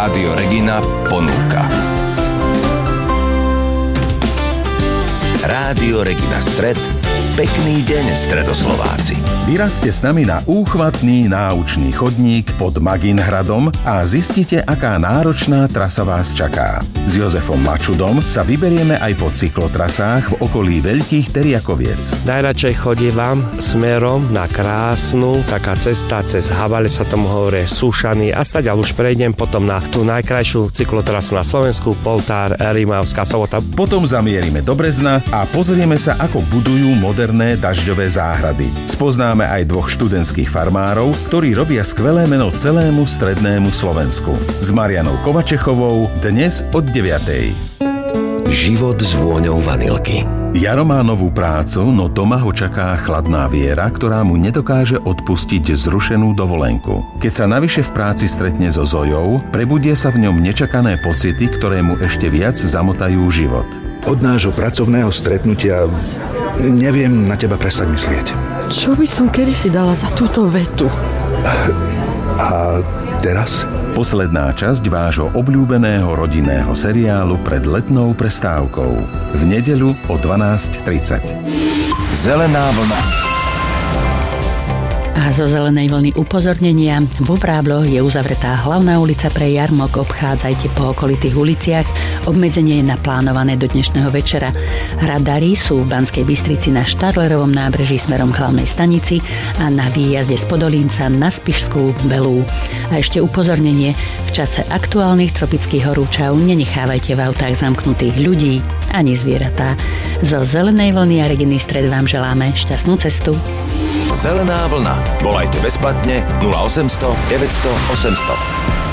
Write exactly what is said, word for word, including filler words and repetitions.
Rádio Regina ponúka. Rádio Regina Stred. Pekný deň, Stredoslováci. Vyrazte s nami na úchvatný náučný chodník pod Maginhradom a zistite, aká náročná trasa vás čaká. S Jozefom Mačudom sa vyberieme aj po cyklotrasách v okolí Veľkých Teriakoviec. Najradšej chodívam smerom na krásnu, taká cesta cez Havale, sa tomu hovorí Súšany, a stadiaľ už prejdem potom na tú najkrajšiu cyklotrasu na Slovensku, Poltár, Rimavská Sobota. Potom zamierime do Brezna a pozrieme sa, ako budujú moderné dažďové záhrady. Spoznáme aj dvoch študentských farmárov, ktorí robia skvelé meno celému strednému Slovensku. S Marianou Kovačechovou dnes od deviatej. Život s vôňou vanilky. Jaro má novú prácu, no doma ho čaká chladná Viera, ktorá mu nedokáže odpustiť zrušenú dovolenku. Keď sa navyše v práci stretne so Zojou, prebudia sa v ňom nečakané pocity, ktoré mu ešte viac zamotajú život. Od nášho pracovného stretnutia neviem na teba prestať myslieť. Čo by som kedysi dala za túto vetu? A teraz? Posledná časť vášho obľúbeného rodinného seriálu pred letnou prestávkou. V nedeľu o dvanásť tridsať. Zelená vlna. A zo zelenej vlny upozornenia. V Vrábloch je uzavretá hlavná ulica pre jarmok. Obchádzajte po okolitých uliciach. Obmedzenie je naplánované do dnešného večera. Radary sú v Banskej Bystrici na Štadlerovom nábreží smerom k hlavnej stanici a na výjazde z Podolínca na Spišskú Belú. A ešte upozornenie. V čase aktuálnych tropických horúčav nenechávajte v autách zamknutých ľudí ani zvieratá. Zo zelenej vlny a Reginy Stred vám želáme šťastnú cestu. Zelená vlna. Volajte bezplatne nula osemsto deväťsto osemsto.